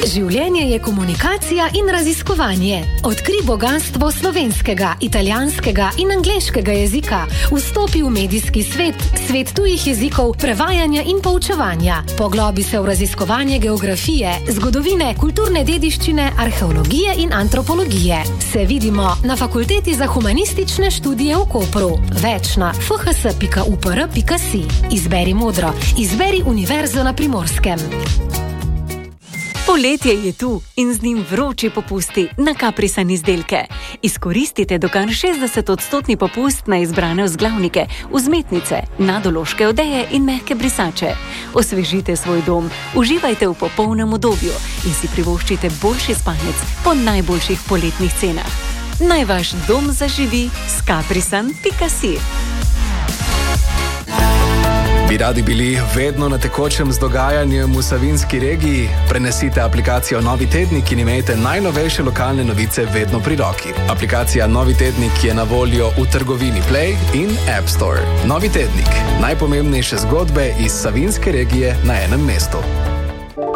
Življenje je komunikacija in raziskovanje. Odkri bogastvo slovenskega, italijanskega in angleškega jezika. Vstopi v medijski svet, svet tujih jezikov, prevajanja in poučevanja. Poglobi se v raziskovanje geografije, zgodovine, kulturne dediščine, arheologije in antropologije. Se vidimo na Fakulteti za humanistične študije v Kopru. Več na fhs.upr.si. Izberi modro. Izberi Univerzo na Primorskem. Poletje je tu in z njim vroči popusti na Caprisan izdelke. Izkoristite do kar 60% popust na izbrane vzglavnike, vzmetnice, nadološke odeje in mehke brisače. Osvežite svoj dom, uživajte v popolnem udobju in si privoščite boljši spanec po najboljših poletnih cenah. Naj vaš dom zaživi s caprisan.si. Bi radi bili vedno na tekočem z dogajanjem v Savinjski regiji? Prenesite aplikacijo Novi tednik in imejte najnovejše lokalne novice vedno pri roki. Aplikacija Novi tednik je na voljo v trgovini Play in App Store. Novi tednik. Najpomembnejše zgodbe iz Savinjske regije na enem mestu.